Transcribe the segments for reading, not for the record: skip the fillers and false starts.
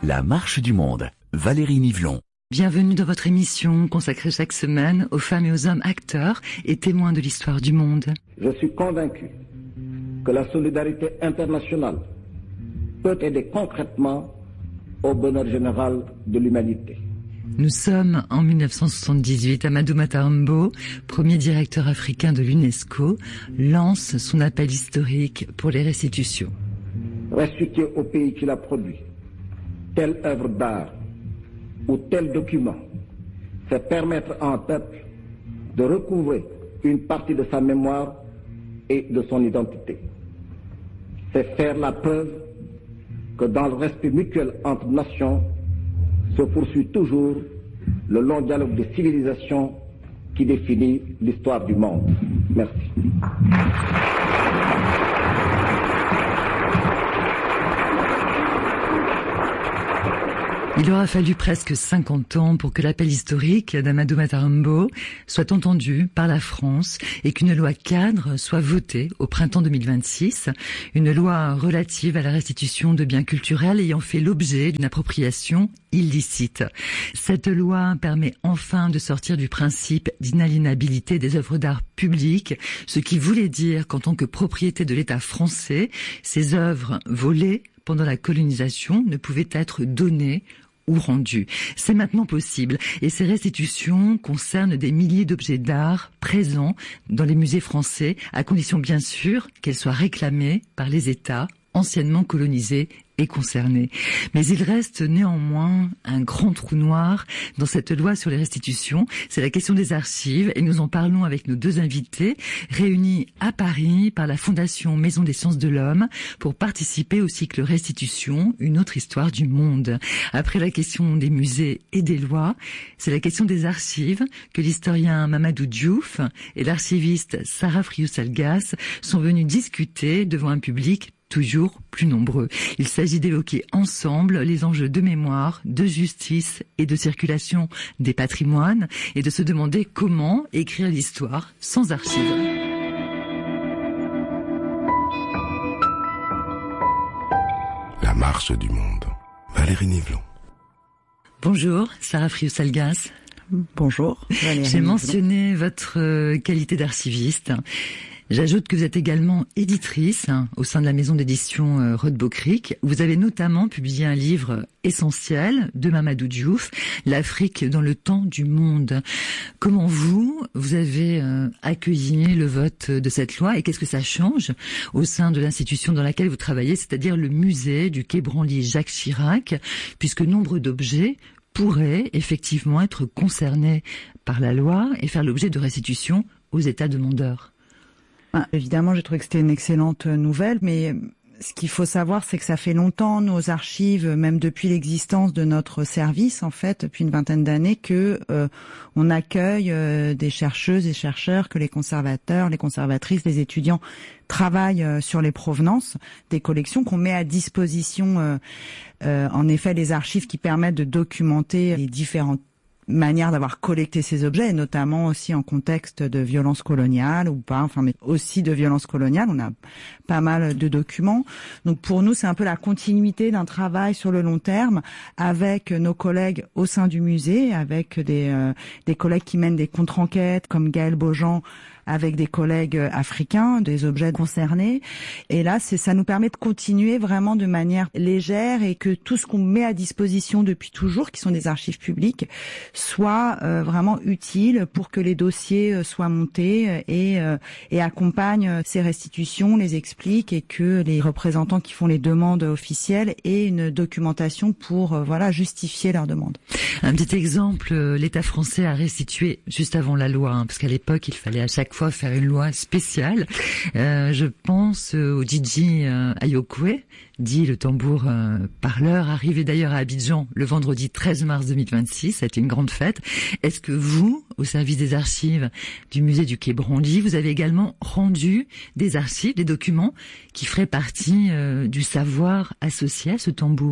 La marche du monde. Valérie Nivelon. Bienvenue dans votre émission consacrée chaque semaine aux femmes et aux hommes acteurs et témoins de l'histoire du monde. Je suis convaincu que la solidarité internationale peut aider concrètement au bonheur général de l'humanité. Nous sommes en 1978. Amadou Matambo, premier directeur africain de l'UNESCO, lance son appel historique pour les restitutions. Restituer au pays qui l'a produit telle œuvre d'art ou tel document, c'est permettre à un peuple de recouvrer une partie de sa mémoire et de son identité. C'est faire la preuve que dans le respect mutuel entre nations se poursuit toujours le long dialogue de civilisation qui définit l'histoire du monde. Merci. Il aura fallu presque 50 ans pour que l'appel historique d'Amadou Matambo soit entendu par la France et qu'une loi cadre soit votée au printemps 2026, une loi relative à la restitution de biens culturels ayant fait l'objet d'une appropriation illicite. Cette loi permet enfin de sortir du principe d'inaliénabilité des œuvres d'art publiques, ce qui voulait dire qu'en tant que propriété de l'État français, ces œuvres volées pendant la colonisation ne pouvaient être données ou rendues. C'est maintenant possible et ces restitutions concernent des milliers d'objets d'art présents dans les musées français, à condition bien sûr qu'elles soient réclamées par les États anciennement colonisés et concernés. Mais il reste néanmoins un grand trou noir dans cette loi sur les restitutions. C'est la question des archives et nous en parlons avec nos deux invités réunis à Paris par la Fondation Maison des Sciences de l'Homme pour participer au cycle Restitution, une autre histoire du monde. Après la question des musées et des lois, c'est la question des archives que l'historien Mamadou Diouf et l'archiviste Sarah Friou-Salgas sont venus discuter devant un public toujours plus nombreux. Il s'agit d'évoquer ensemble les enjeux de mémoire, de justice et de circulation des patrimoines et de se demander comment écrire l'histoire sans archives. La marche du monde. Valérie Nivelon. Bonjour, Sarah Friou-Salgas. Bonjour, Valérie. J'ai mentionné votre qualité d'archiviste. J'ajoute que vous êtes également éditrice au sein de la maison d'édition Rodbeau Cric. Vous avez notamment publié un livre essentiel de Mamadou Diouf, L'Afrique dans le temps du monde. Comment vous avez accueilli le vote de cette loi et qu'est-ce que ça change au sein de l'institution dans laquelle vous travaillez, c'est-à-dire le musée du Quai Branly Jacques Chirac, puisque nombre d'objets pourraient effectivement être concernés par la loi et faire l'objet de restitution aux États demandeurs? Évidemment, j'ai trouvé que c'était une excellente nouvelle, mais ce qu'il faut savoir, c'est que ça fait longtemps, nos archives, même depuis l'existence de notre service, en fait, depuis une vingtaine d'années, que on accueille des chercheuses et chercheurs, que les conservateurs, les conservatrices, les étudiants travaillent sur les provenances des collections, qu'on met à disposition, en effet, les archives qui permettent de documenter les différentes manière d'avoir collecté ces objets, et notamment aussi en contexte de violence coloniale ou pas, enfin, mais aussi de violence coloniale. On a pas mal de documents. Donc pour nous, c'est un peu la continuité d'un travail sur le long terme avec nos collègues au sein du musée, avec des collègues qui mènent des contre-enquêtes comme Gaël Beaujean, avec des collègues africains, des objets concernés. Et là, ça nous permet de continuer vraiment de manière légère et que tout ce qu'on met à disposition depuis toujours, qui sont des archives publiques, soit vraiment utile pour que les dossiers soient montés et accompagnent ces restitutions, les expliquent et que les représentants qui font les demandes officielles aient une documentation pour justifier leurs demandes. Un petit exemple, l'État français a restitué juste avant la loi, parce qu'à l'époque, il fallait à chaque fois faire une loi spéciale. Je pense au Djidji Ayokwe, dit le tambour parleur, arrivé d'ailleurs à Abidjan le vendredi 13 mars 2026. Ça a été une grande fête. Est-ce que vous, au service des archives du musée du Quai Branly, vous avez également rendu des archives, des documents qui feraient partie du savoir associé à ce tambour?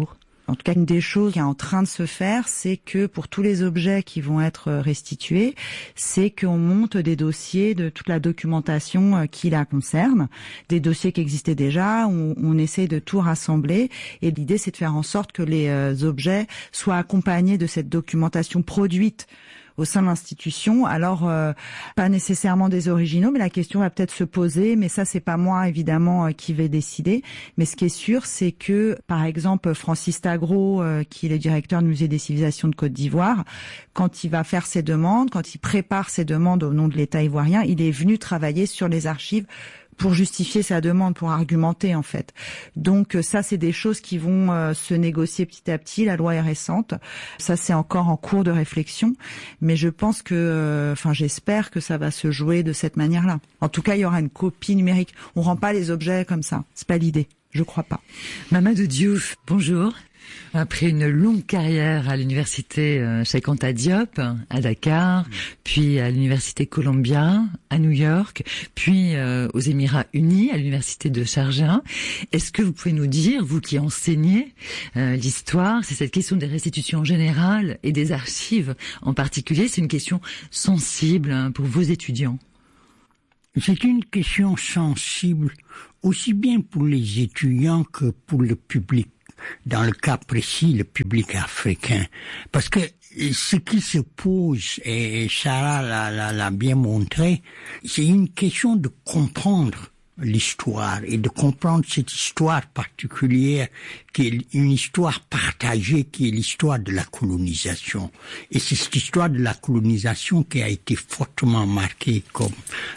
En tout cas, une des choses qui est en train de se faire, c'est que pour tous les objets qui vont être restitués, c'est qu'on monte des dossiers de toute la documentation qui la concerne, des dossiers qui existaient déjà, où on essaie de tout rassembler. Et l'idée, c'est de faire en sorte que les objets soient accompagnés de cette documentation produite au sein de l'institution. Alors, pas nécessairement des originaux, mais la question va peut-être se poser. Mais ça, c'est pas moi, évidemment, qui vais décider. Mais ce qui est sûr, c'est que, par exemple, Francis Tagro, qui est le directeur du Musée des civilisations de Côte d'Ivoire, quand il va faire ses demandes, quand il prépare ses demandes au nom de l'État ivoirien, il est venu travailler sur les archives pour justifier sa demande, pour argumenter en fait. Donc ça, c'est des choses qui vont se négocier petit à petit. La loi est récente. Ça, c'est encore en cours de réflexion. Mais je pense que, j'espère que ça va se jouer de cette manière-là. En tout cas, il y aura une copie numérique. On rend pas les objets comme ça. C'est pas l'idée. Je crois pas. Mamadou Diouf, bonjour. Après une longue carrière à l'université Cheikh Anta Diop à Dakar, puis à l'université Columbia à New York, puis aux Émirats Unis à l'université de Sharjah, est-ce que vous pouvez nous dire, vous qui enseignez l'histoire, c'est cette question des restitutions en général et des archives en particulier, c'est une question sensible pour vos étudiants? C'est une question sensible aussi bien pour les étudiants que pour le public. Dans le cas précis, le public africain. Parce que ce qui se pose, et Sarah l'a bien montré, c'est une question de comprendre l'histoire et de comprendre cette histoire particulière qui est une histoire partagée, qui est l'histoire de la colonisation. Et c'est cette histoire de la colonisation qui a été fortement marquée, comme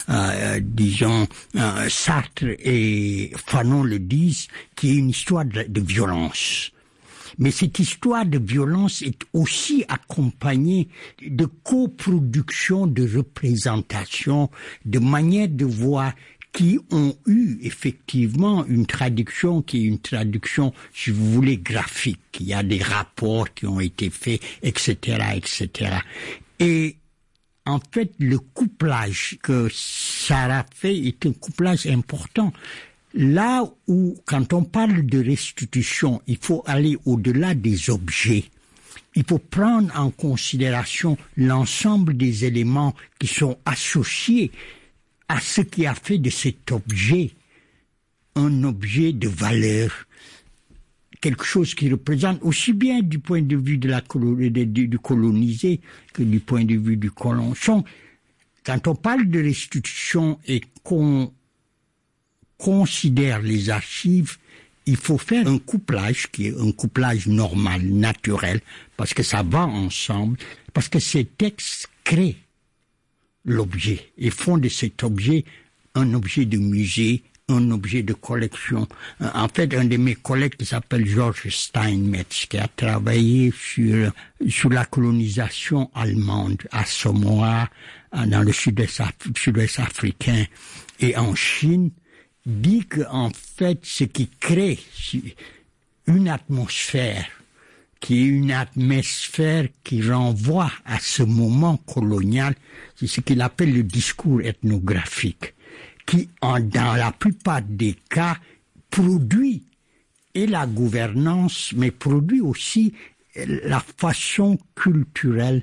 Sartre et Fanon le disent, qui est une histoire de violence. Mais cette histoire de violence est aussi accompagnée de coproduction, de représentation, de manière de voir qui ont eu effectivement une traduction qui est une traduction, si vous voulez, graphique. Il y a des rapports qui ont été faits, etc., etc. Et en fait, le couplage que Sarah fait est un couplage important. Là où, quand on parle de restitution, il faut aller au-delà des objets. Il faut prendre en considération l'ensemble des éléments qui sont associés à ce qui a fait de cet objet un objet de valeur, quelque chose qui représente aussi bien du point de vue de du colonisé que du point de vue du colon. Quand on parle de restitution et qu'on considère les archives, il faut faire un couplage qui est un couplage normal, naturel, parce que ça va ensemble, parce que ces textes créent l'objet et font de cet objet un objet de musée, un objet de collection. En fait, un de mes collègues qui s'appelle Georges Steinmetz, qui a travaillé sur la colonisation allemande à Samoa, dans le sud-ouest africain et en Chine, dit que en fait, ce qui crée une atmosphère qui est une atmosphère qui renvoie à ce moment colonial, c'est ce qu'il appelle le discours ethnographique, qui, dans la plupart des cas, produit et la gouvernance, mais produit aussi la façon culturelle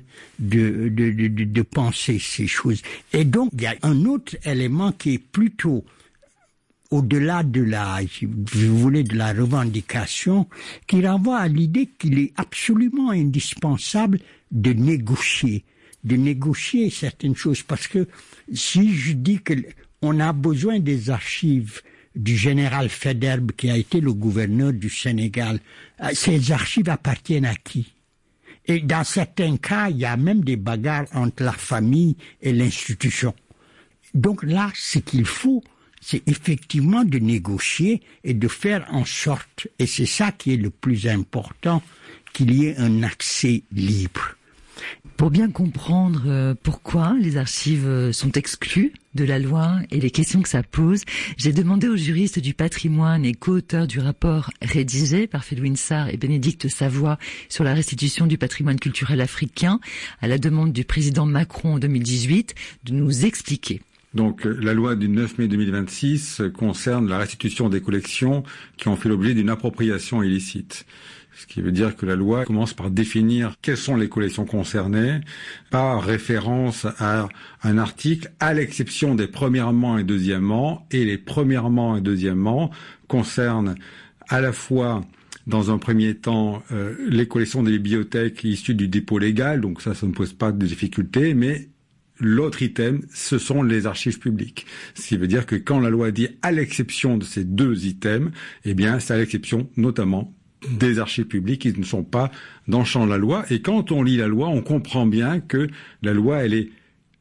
de penser ces choses. Et donc, il y a un autre élément qui est plutôt au-delà de si vous voulez, de la revendication, qui renvoie à l'idée qu'il est absolument indispensable de négocier certaines choses. Parce que si je dis que on a besoin des archives du général Faidherbe, qui a été le gouverneur du Sénégal, ces archives appartiennent à qui? Et dans certains cas, il y a même des bagarres entre la famille et l'institution. Donc là, ce qu'il faut, c'est effectivement de négocier et de faire en sorte, et c'est ça qui est le plus important, qu'il y ait un accès libre. Pour bien comprendre pourquoi les archives sont exclues de la loi et les questions que ça pose, j'ai demandé aux juristes du patrimoine et co-auteurs du rapport rédigé par Felwine Sarr et Bénédicte Savoy sur la restitution du patrimoine culturel africain, à la demande du président Macron en 2018, de nous expliquer Donc la loi du 9 mai 2026 concerne la restitution des collections qui ont fait l'objet d'une appropriation illicite. Ce qui veut dire que la loi commence par définir quelles sont les collections concernées, par référence à un article, à l'exception des premièrement et deuxièmement. Et les premièrement et deuxièmement concernent à la fois, dans un premier temps, les collections des bibliothèques issues du dépôt légal, donc ça ne pose pas de difficulté, mais l'autre item, ce sont les archives publiques. Ce qui veut dire que quand la loi dit à l'exception de ces deux items, eh bien, c'est à l'exception notamment des archives publiques qui ne sont pas dans le champ de la loi. Et quand on lit la loi, on comprend bien que la loi, elle est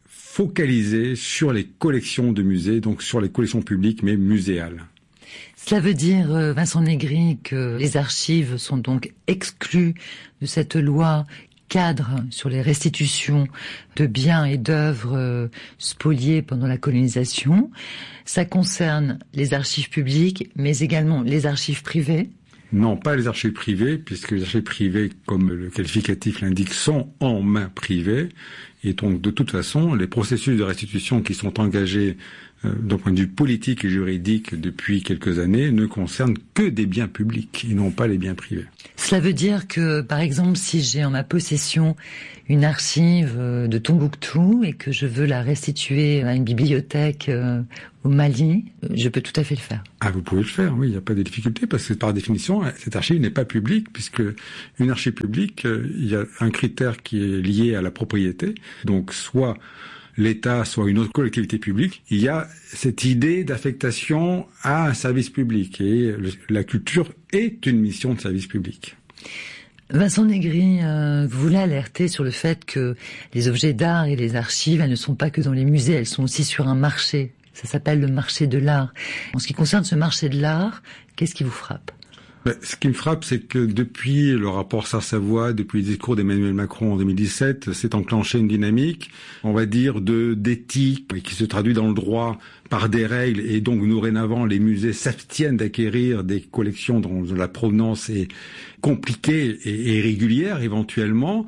focalisée sur les collections de musées, donc sur les collections publiques, mais muséales. Cela veut dire, Vincent Negri, que les archives sont donc exclues de cette loi cadre sur les restitutions de biens et d'œuvres spoliées pendant la colonisation. Ça concerne les archives publiques, mais également les archives privées. Non, pas les archives privées, puisque les archives privées, comme le qualificatif l'indique, sont en main privée. Et donc, de toute façon, les processus de restitution qui sont engagés d'un point de vue politique et juridique depuis quelques années ne concernent que des biens publics et non pas les biens privés. Cela veut dire que, par exemple, si j'ai en ma possession une archive de Tombouctou et que je veux la restituer à une bibliothèque au Mali, je peux tout à fait le faire. Ah, vous pouvez le faire, oui, il n'y a pas de difficulté, parce que par définition, cette archive n'est pas publique, puisque une archive publique, il y a un critère qui est lié à la propriété, donc soit l'État, soit une autre collectivité publique, il y a cette idée d'affectation à un service public. Et la culture est une mission de service public. Vincent Negri, vous voulez alerter sur le fait que les objets d'art et les archives, elles ne sont pas que dans les musées, elles sont aussi sur un marché. Ça s'appelle le marché de l'art. En ce qui concerne ce marché de l'art, qu'est-ce qui vous frappe ? Ce qui me frappe, c'est que depuis le rapport Sarr-Savoy, depuis le discours d'Emmanuel Macron en 2017, s'est enclenchée une dynamique, on va dire, d'éthique, qui se traduit dans le droit par des règles, et donc dorénavant, les musées s'abstiennent d'acquérir des collections dont la provenance est compliquée et irrégulière, éventuellement,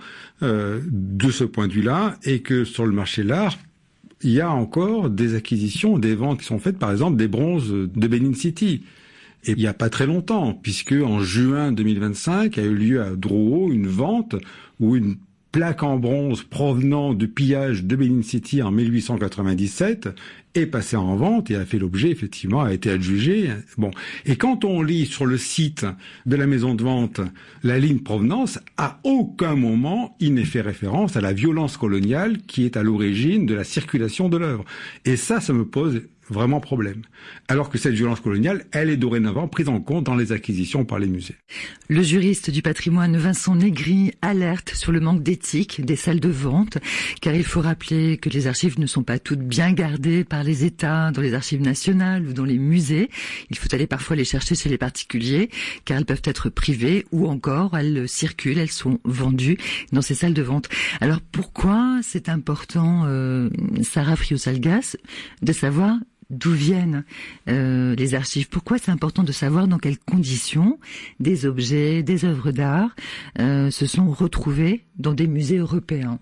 de ce point de vue-là, et que sur le marché de l'art, il y a encore des acquisitions, des ventes qui sont faites, par exemple, des bronzes de Benin City. Et il n'y a pas très longtemps, puisque en juin 2025 a eu lieu à Drouot une vente où une plaque en bronze provenant du pillage de Benin City en 1897 est passée en vente et a fait l'objet, effectivement, a été adjugée. Bon. Et quand on lit sur le site de la maison de vente la ligne provenance, à aucun moment il n'est fait référence à la violence coloniale qui est à l'origine de la circulation de l'œuvre. Et ça me pose vraiment problème. Alors que cette violence coloniale, elle est dorénavant prise en compte dans les acquisitions par les musées. Le juriste du patrimoine Vincent Negri alerte sur le manque d'éthique des salles de vente, car il faut rappeler que les archives ne sont pas toutes bien gardées par les États dans les archives nationales ou dans les musées. Il faut aller parfois les chercher chez les particuliers, car elles peuvent être privées ou encore elles circulent, elles sont vendues dans ces salles de vente. Alors pourquoi c'est important, Sarah Friot-Salgas, de savoir d'où viennent les archives? Pourquoi c'est important de savoir dans quelles conditions des objets, des œuvres d'art se sont retrouvés dans des musées européens?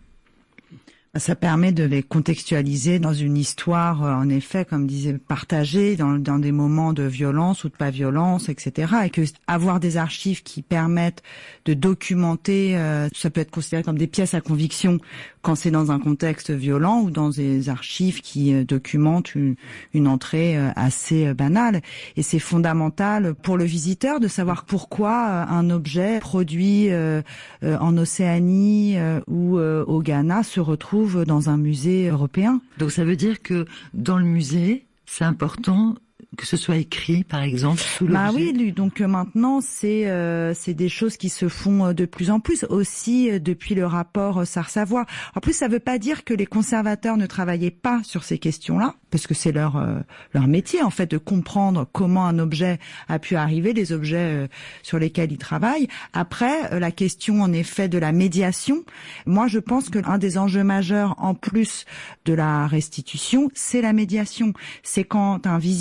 Ça permet de les contextualiser dans une histoire, en effet, comme disait, partagée dans des moments de violence ou de pas violence, etc. Et que avoir des archives qui permettent de documenter, ça peut être considéré comme des pièces à conviction quand c'est dans un contexte violent, ou dans des archives qui documentent une entrée assez banale. Et c'est fondamental pour le visiteur de savoir pourquoi un objet produit en Océanie ou au Ghana se retrouve dans un musée européen. Donc ça veut dire que dans le musée, c'est important que ce soit écrit, par exemple, sous l'objet. Bah oui, donc maintenant c'est des choses qui se font de plus en plus aussi depuis le rapport Sarr-Savoy. En plus, ça veut pas dire que les conservateurs ne travaillaient pas sur ces questions-là, parce que c'est leur métier en fait de comprendre comment un objet a pu arriver, les objets sur lesquels ils travaillent. Après, la question en effet de la médiation, moi je pense que un des enjeux majeurs en plus de la restitution, c'est la médiation. C'est quand un visiteur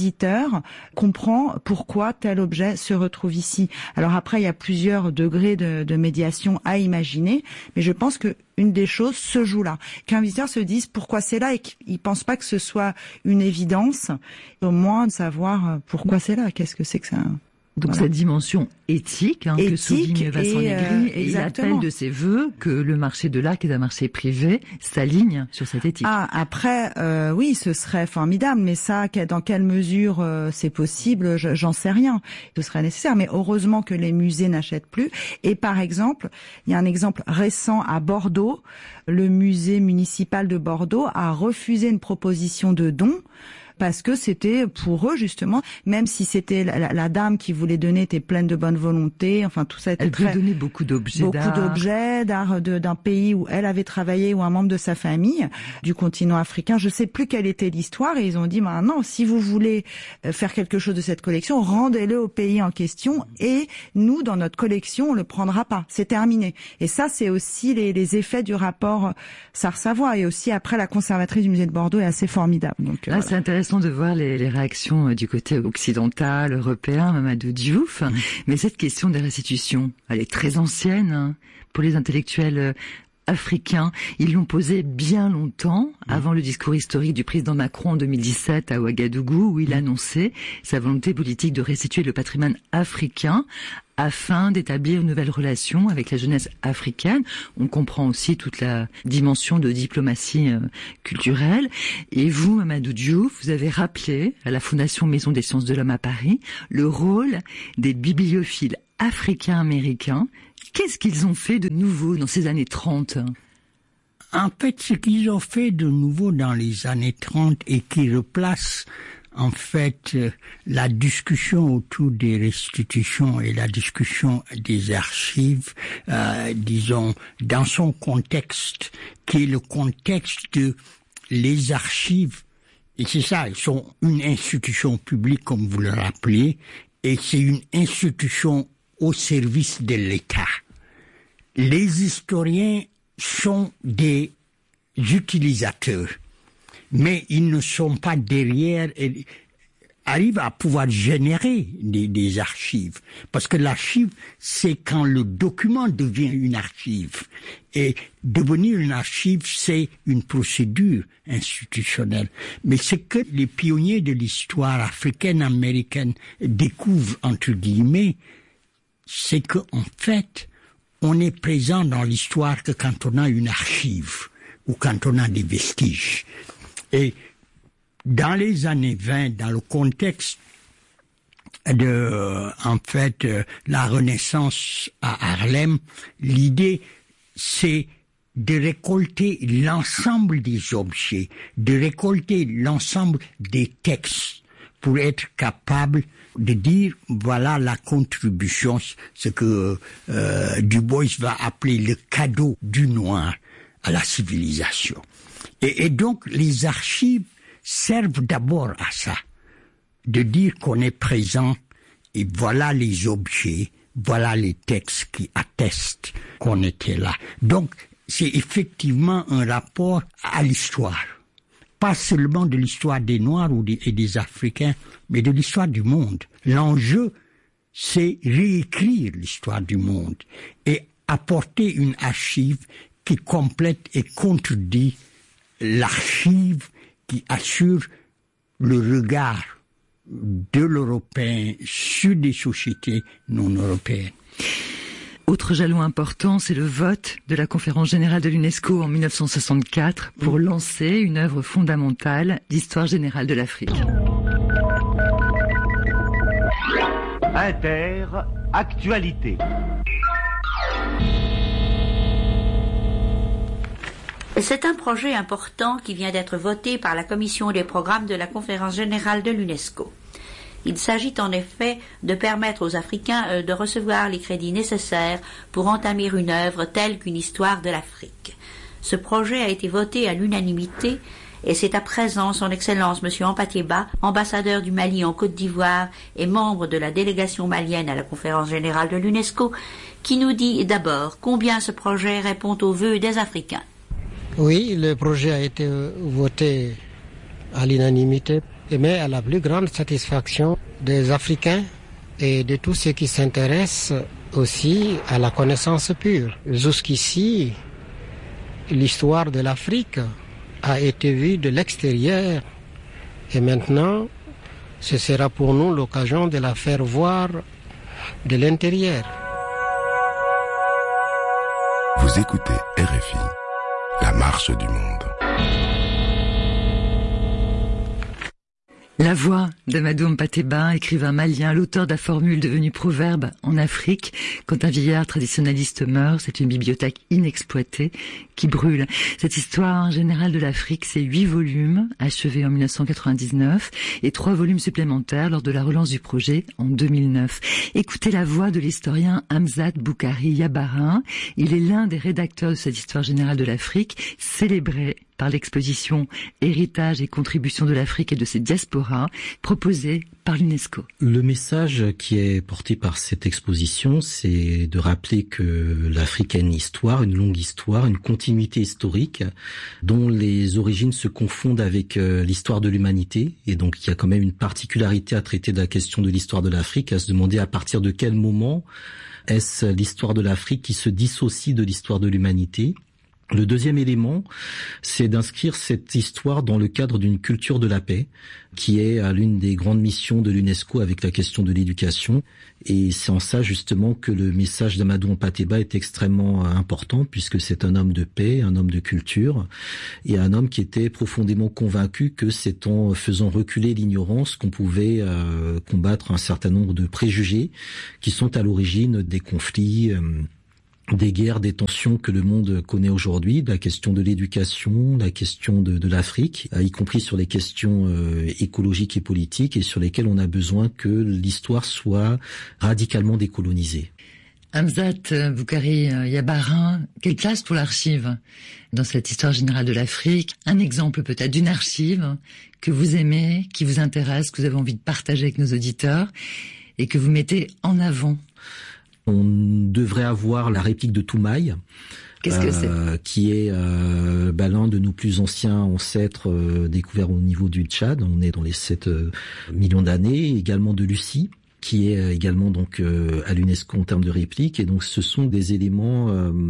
visiteur comprend pourquoi tel objet se retrouve ici. Alors après, il y a plusieurs degrés de médiation à imaginer, mais je pense que une des choses se joue là. Qu'un visiteur se dise pourquoi c'est là et qu'il pense pas que ce soit une évidence, au moins de savoir pourquoi c'est là. Qu'est-ce que c'est que ça? Donc cette dimension éthique, que souligne Vincent Negri, et il appelle de ses vœux que le marché de l'art, qui est un marché privé, s'aligne sur cette éthique. Après, oui, ce serait formidable, mais ça, dans quelle mesure c'est possible, j'en sais rien. Ce serait nécessaire, mais heureusement que les musées n'achètent plus. Et par exemple, il y a un exemple récent à Bordeaux. Le musée municipal de Bordeaux a refusé une proposition de don parce que c'était pour eux justement, même si c'était la dame qui voulait donner était pleine de bonne volonté, enfin tout ça était elle voulait donner beaucoup d'objets d'art d'un pays où elle avait travaillé ou un membre de sa famille du continent africain. Je sais plus quelle était l'histoire et ils ont dit maintenant si vous voulez faire quelque chose de cette collection, rendez-le au pays en question et nous dans notre collection on le prendra pas. C'est terminé. Et ça c'est aussi les effets du rapport Sarr-Savoy et aussi après la conservatrice du musée de Bordeaux est assez formidable. Donc là c'est intéressant de voir les réactions du côté occidental, européen, Mamadou Diouf. Mais cette question des restitutions, elle est très ancienne pour les intellectuels africains. Ils l'ont posée bien longtemps, avant le discours historique du président Macron en 2017 à Ouagadougou, où il annonçait sa volonté politique de restituer le patrimoine africain afin d'établir une nouvelle relation avec la jeunesse africaine. On comprend aussi toute la dimension de diplomatie culturelle. Et vous, Mamadou Diouf, vous avez rappelé à la Fondation Maison des Sciences de l'Homme à Paris le rôle des bibliophiles africains-américains. Qu'est-ce qu'ils ont fait de nouveau dans ces années 30 ? En fait, ce qu'ils ont fait de nouveau dans les années 30 et qui replace en fait la discussion autour des restitutions et la discussion des archives, disons, dans son contexte, qui est le contexte de les archives. Et c'est ça, ils sont une institution publique, comme vous le rappelez, et c'est une institution au service de l'État. Les historiens sont des utilisateurs, mais ils ne sont pas derrière et arrivent à pouvoir générer des archives. Parce que l'archive, c'est quand le document devient une archive. Et devenir une archive, c'est une procédure institutionnelle. Mais ce que les pionniers de l'histoire africaine-américaine découvrent, entre guillemets, c'est qu'en fait, on est présent dans l'histoire que quand on a une archive ou quand on a des vestiges. Et dans les années 20, dans le contexte de, la Renaissance à Harlem, l'idée, c'est de récolter l'ensemble des objets, de récolter l'ensemble des textes pour être capable de dire voilà la contribution, ce que Du Bois va appeler le cadeau du noir à la civilisation. Et donc les archives servent d'abord à ça, de dire qu'on est présent et voilà les objets, voilà les textes qui attestent qu'on était là. Donc c'est effectivement un rapport à l'histoire. Pas seulement de l'histoire des Noirs et des Africains, mais de l'histoire du monde. L'enjeu, c'est réécrire l'histoire du monde et apporter une archive qui complète et contredit l'archive qui assure le regard de l'Européen sur des sociétés non européennes. Autre jalon important, c'est le vote de la Conférence générale de l'UNESCO en 1964 pour lancer une œuvre fondamentale d'histoire générale de l'Afrique. Inter, actualité. C'est un projet important qui vient d'être voté par la Commission des programmes de la Conférence générale de l'UNESCO. Il s'agit en effet de permettre aux Africains de recevoir les crédits nécessaires pour entamer une œuvre telle qu'une histoire de l'Afrique. Ce projet a été voté à l'unanimité et c'est à présent son Excellence M. Ampateba, ambassadeur du Mali en Côte d'Ivoire et membre de la délégation malienne à la Conférence générale de l'UNESCO, qui nous dit d'abord combien ce projet répond aux vœux des Africains. Oui, le projet a été voté à l'unanimité mais à la plus grande satisfaction des Africains et de tous ceux qui s'intéressent aussi à la connaissance pure. Jusqu'ici, l'histoire de l'Afrique a été vue de l'extérieur et maintenant, ce sera pour nous l'occasion de la faire voir de l'intérieur. Vous écoutez RFI, la marche du monde. La voix d'Amadou Mpateba, écrivain malien, l'auteur de la formule devenue proverbe en Afrique. Quand un vieillard traditionnaliste meurt, c'est une bibliothèque inexploitée qui brûle. Cette histoire générale de l'Afrique, c'est 8 volumes, achevés en 1999, et 3 volumes supplémentaires lors de la relance du projet en 2009. Écoutez la voix de l'historien Hamzat Boukari Yabarin. Il est l'un des rédacteurs de cette histoire générale de l'Afrique, célébrée par l'exposition Héritage et contribution de l'Afrique et de ses diasporas, proposée par l'UNESCO. Le message qui est porté par cette exposition, c'est de rappeler que l'Afrique a une histoire, une longue histoire, une continuité historique dont les origines se confondent avec l'histoire de l'humanité. Et donc il y a quand même une particularité à traiter de la question de l'histoire de l'Afrique, à se demander à partir de quel moment est-ce l'histoire de l'Afrique qui se dissocie de l'histoire de l'humanité. Le deuxième élément, c'est d'inscrire cette histoire dans le cadre d'une culture de la paix, qui est l'une des grandes missions de l'UNESCO avec la question de l'éducation. Et c'est en ça justement que le message d'Amadou Mpateba est extrêmement important, puisque c'est un homme de paix, un homme de culture, et un homme qui était profondément convaincu que c'est en faisant reculer l'ignorance qu'on pouvait combattre un certain nombre de préjugés qui sont à l'origine des conflits, des guerres, des tensions que le monde connaît aujourd'hui, la question de l'éducation, la question de l'Afrique, y compris sur les questions écologiques et politiques, et sur lesquelles on a besoin que l'histoire soit radicalement décolonisée. Hamzat Boukari Yabarin, quelle place pour l'archive dans cette histoire générale de l'Afrique? Un exemple peut-être d'une archive que vous aimez, qui vous intéresse, que vous avez envie de partager avec nos auditeurs et que vous mettez en avant. On devrait avoir la réplique de Toumaï. Qu'est-ce que c'est? Qui est l'un de nos plus anciens ancêtres découverts au niveau du Tchad. On est dans les 7 millions d'années. Également de Lucie, qui est également donc à l'UNESCO en termes de réplique. Et donc ce sont des éléments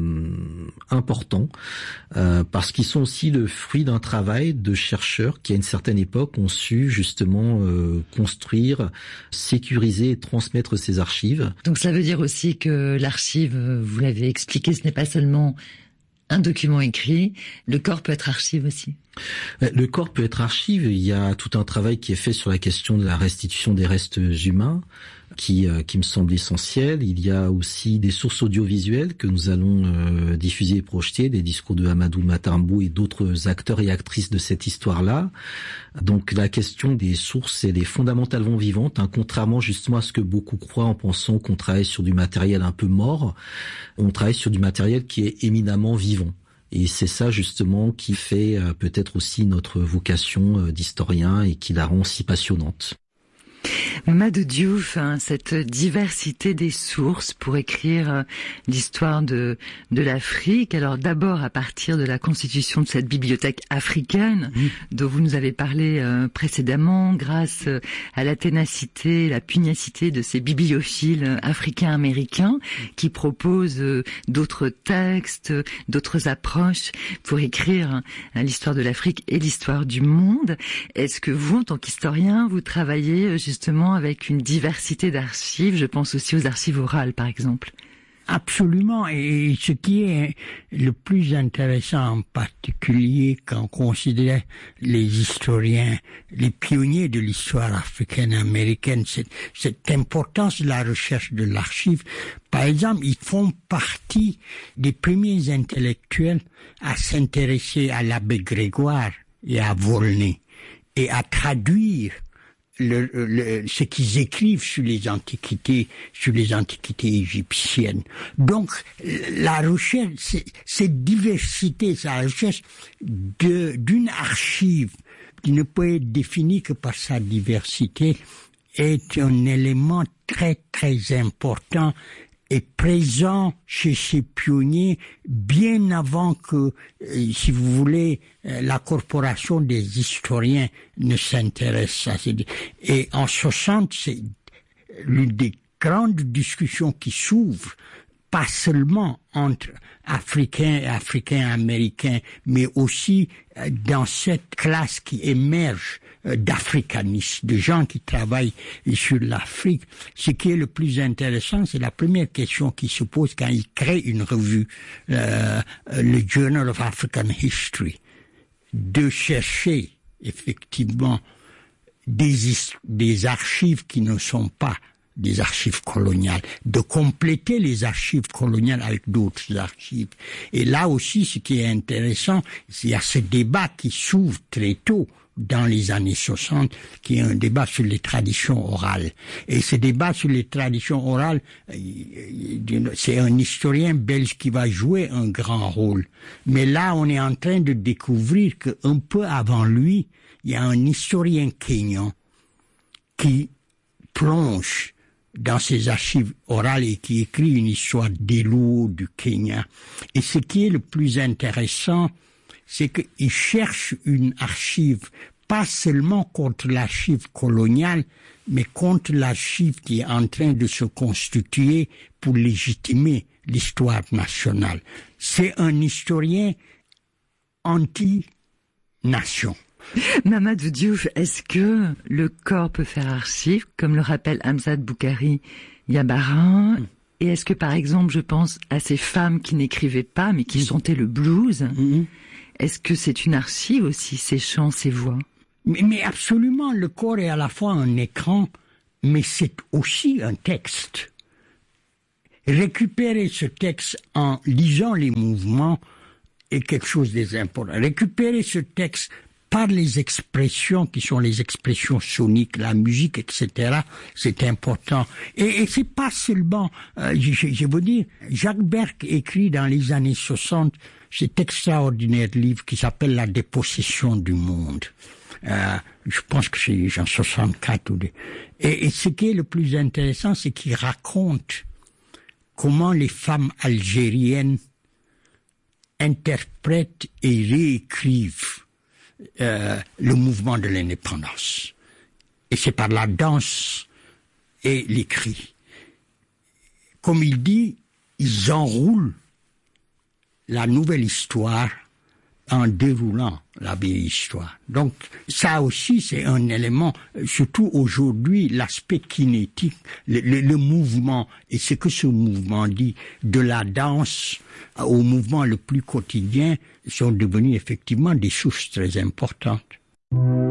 importants parce qu'ils sont aussi le fruit d'un travail de chercheurs qui à une certaine époque ont su justement construire, sécuriser et transmettre ces archives. Donc ça veut dire aussi que l'archive, vous l'avez expliqué, ce n'est pas seulement un document écrit, le corps peut être archive aussi. Le corps peut être archive, il y a tout un travail qui est fait sur la question de la restitution des restes humains, qui me semble essentiel. Il y a aussi des sources audiovisuelles que nous allons diffuser et projeter, des discours de Amadou Matarambou et d'autres acteurs et actrices de cette histoire-là. Donc la question des sources, elle est fondamentalement vivante, contrairement justement à ce que beaucoup croient en pensant qu'on travaille sur du matériel un peu mort. On travaille sur du matériel qui est éminemment vivant. Et c'est ça justement qui fait peut-être aussi notre vocation d'historien et qui la rend si passionnante. Mamadou Diouf, cette diversité des sources pour écrire l'histoire de l'Afrique. Alors d'abord à partir de la constitution de cette bibliothèque africaine dont vous nous avez parlé précédemment, grâce à la ténacité, la pugnacité de ces bibliophiles africains-américains qui proposent d'autres textes, d'autres approches pour écrire l'histoire de l'Afrique et l'histoire du monde. Est-ce que vous, en tant qu'historien, vous travaillez justement avec une diversité d'archives? Je pense aussi aux archives orales, par exemple. Absolument. Et ce qui est le plus intéressant en particulier quand on considère les historiens, les pionniers de l'histoire africaine-américaine, cette importance de la recherche de l'archive. Par exemple, ils font partie des premiers intellectuels à s'intéresser à l'abbé Grégoire et à Volney et à traduire ce qu'ils écrivent sur les antiquités égyptiennes. Donc, la recherche, cette diversité, c'est la recherche d'une archive qui ne peut être définie que par sa diversité, est un élément très, très important est présent chez ces pionniers bien avant que, si vous voulez, la corporation des historiens ne s'intéresse à ces... Et en 60, c'est l'une des grandes discussions qui s'ouvrent, pas seulement entre Africains et Africains-Américains, mais aussi dans cette classe qui émerge d'africanistes, de gens qui travaillent sur l'Afrique. Ce qui est le plus intéressant, c'est la première question qui se pose quand ils créent une revue, le Journal of African History, de chercher effectivement des archives qui ne sont pas des archives coloniales, de compléter les archives coloniales avec d'autres archives. Et là aussi, ce qui est intéressant, il y a ce débat qui s'ouvre très tôt dans les années 60, qui est un débat sur les traditions orales. Et ce débat sur les traditions orales, c'est un historien belge qui va jouer un grand rôle. Mais là, on est en train de découvrir qu'un peu avant lui, il y a un historien kényan qui plonge dans ses archives orales et qui écrit une histoire des Luo du Kenya. Et ce qui est le plus intéressant, c'est qu'il cherche une archive, pas seulement contre l'archive coloniale, mais contre l'archive qui est en train de se constituer pour légitimer l'histoire nationale. C'est un historien anti-nation. Mamadou Diouf, est-ce que le corps peut faire archive, comme le rappelle Hamzat Boukari Yabarin? Et est-ce que, par exemple, je pense à ces femmes qui n'écrivaient pas, mais qui chantaient le blues? Est-ce que c'est une archive aussi, ces chants, ces voix? Mais absolument, le corps est à la fois un écran, mais c'est aussi un texte. Récupérer ce texte en lisant les mouvements est quelque chose d'important. Récupérer ce texte par les expressions qui sont les expressions soniques, la musique, etc., c'est important. Et c'est pas seulement, je veux dire, Jacques Berck écrit dans les années 60 cet extraordinaire livre qui s'appelle La dépossession du monde. Je pense que c'est en 64 ou et ce qui est le plus intéressant, c'est qu'il raconte comment les femmes algériennes interprètent et réécrivent le mouvement de l'indépendance. Et c'est par la danse et l'écrit. Comme il dit, ils enroulent la nouvelle histoire en déroulant la vieille histoire. Donc ça aussi c'est un élément, surtout aujourd'hui, l'aspect kinétique, le mouvement, et ce que ce mouvement dit, de la danse au mouvement le plus quotidien, sont devenus effectivement des sources très importantes.